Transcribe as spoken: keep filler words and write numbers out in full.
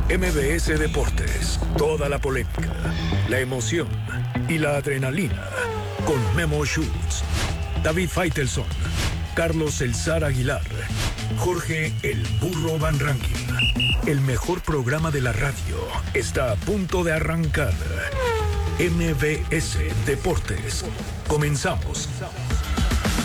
M V S Deportes, toda la polémica, la emoción y la adrenalina con Memo Schutz, David Faitelson, Carlos El Zar Aguilar, Jorge El Burro Van Rankin. El mejor programa de la radio está a punto de arrancar. M V S Deportes. Comenzamos.